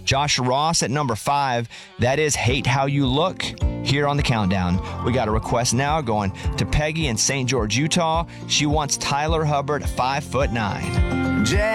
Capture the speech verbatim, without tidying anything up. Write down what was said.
Josh Ross at number five. That is Hate How You Look. Here on the countdown, we got a request now going to Peggy in Saint George, Utah. She wants Tyler Hubbard, five foot nine.